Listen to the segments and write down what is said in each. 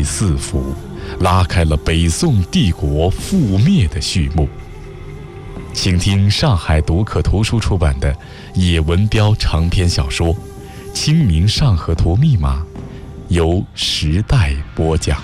四伏，拉开了北宋帝国覆灭的序幕。请听上海读客图书出版的叶文标长篇小说《清明上河图密码》，由时代播讲。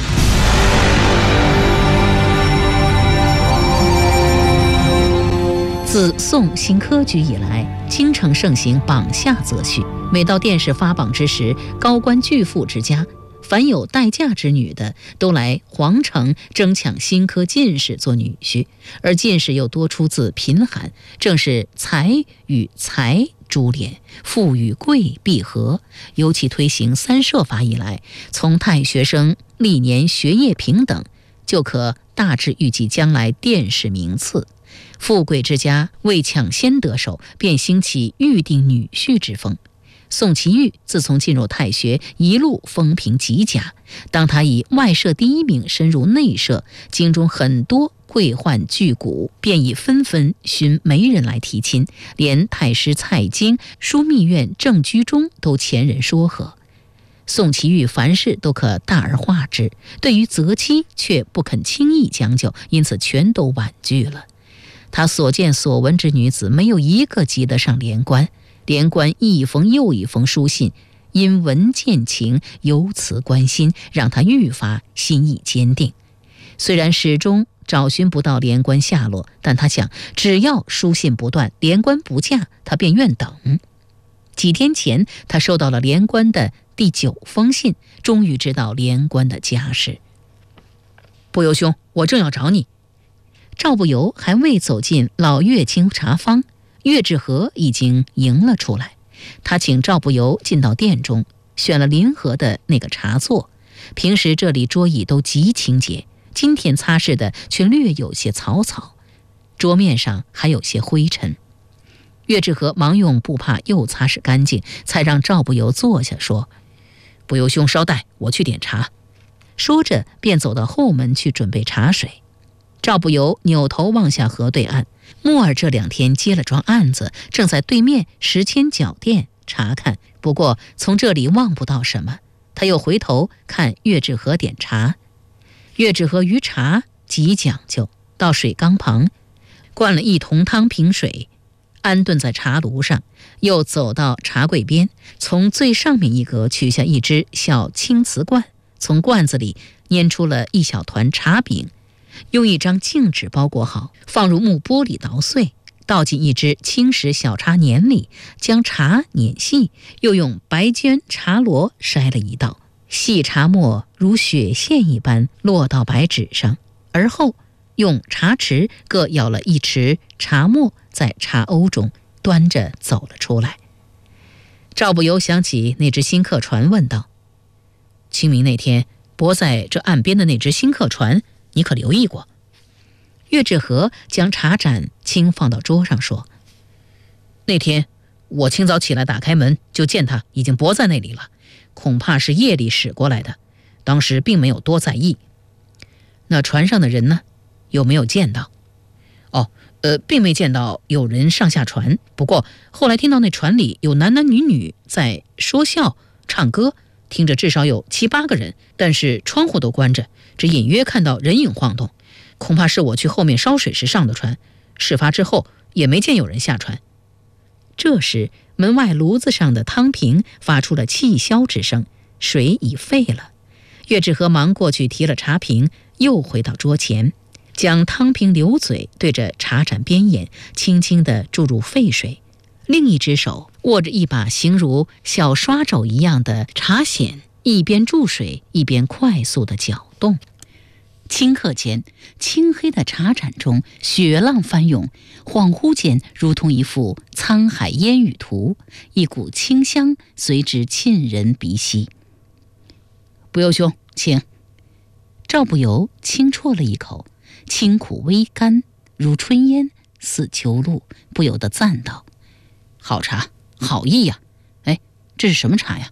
自宋新科举以来，京城盛行榜下择婿。每到殿试发榜之时，高官巨富之家，凡有待嫁之女的，都来皇城争抢新科进士做女婿。而进士又多出自贫寒，正是财与财珠联，富与贵闭合。尤其推行三社法以来，从太学生历年学业平等，就可大致预计将来殿试名次。富贵之家为抢先得手，便兴起预定女婿之风。宋祁钰自从进入太学，一路风评极佳。当他以外社第一名深入内社，京中很多贵宦巨贾便已纷纷寻媒人来提亲，连太师蔡京、枢密院郑居中都前人说和。宋祁钰凡事都可大而化之，对于择妻却不肯轻易将就，因此全都婉拒了。他所见所闻之女子，没有一个及得上连官。连官一封又一封书信，因闻见情，由此关心，让他愈发心意坚定。虽然始终找寻不到连官下落，但他想，只要书信不断，连官不嫁，他便愿等。几天前，他收到了连官的第9封信，终于知道连官的家事。不由兄，我正要找你。赵不由还未走进老乐清茶坊，岳志和已经迎了出来。他请赵不由进到殿中，选了临河的那个茶座。平时这里桌椅都极清洁，今天擦拭的却略有些草草，桌面上还有些灰尘。岳志和忙用布帕又擦拭干净，才让赵不由坐下，说：不由兄稍待，我去点茶。说着便走到后门去准备茶水。赵不由扭头望下河对岸，木儿这2天接了桩案子，正在对面石签脚店查看，不过从这里望不到什么。他又回头看岳志和点茶。岳志和于茶极讲究，到水缸旁灌了1铜汤瓶水，安顿在茶炉上，又走到茶柜边，从最上面一格取下一只小青瓷罐，从罐子里拈出了一小团茶饼，用一张净纸包裹好，放入木钵里捣碎，倒进一只青石小茶碾里，将茶碾细，又用白绢茶罗筛了一道，细茶沫如雪线一般落到白纸上，而后用茶匙各舀了1匙茶沫在茶瓯中，端着走了出来。赵不由想起那只新客船，问道：清明那天泊在这岸边的那只新客船，你可留意过？岳志和将茶盏轻放到桌上，说：那天我清早起来打开门，就见他已经泊在那里了，恐怕是夜里驶过来的，当时并没有多在意。那船上的人呢？有没有见到？并没见到有人上下船，不过后来听到那船里有男男女女在说笑唱歌，听着至少有7、8个人，但是窗户都关着，只隐约看到人影晃动，恐怕是我去后面烧水时上的船，事发之后也没见有人下船。这时门外炉子上的汤瓶发出了气消之声，水已沸了。岳志和忙过去提了茶瓶，又回到桌前，将汤瓶流嘴对着茶盏边沿轻轻地注入沸水，另一只手握着一把形如小刷肘一样的茶筅，一边注水一边快速地搅动。顷刻间，青黑的茶盏中雪浪翻涌，恍惚间如同一幅沧海烟雨图，一股清香随之沁人鼻息。不由兄，请。赵不由轻啜了一口，清苦微甘，如春烟似秋露，不由得赞道：好茶，好意呀！这是什么茶呀？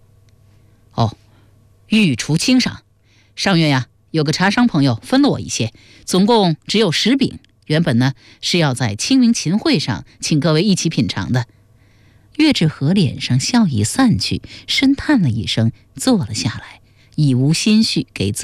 御厨清赏。上月呀，有个茶商朋友分了我一些，总共只有10饼。原本呢是要在清明琴会上请各位一起品尝的。岳志和脸上笑意散去，深叹了一声，坐了下来，已无心绪给自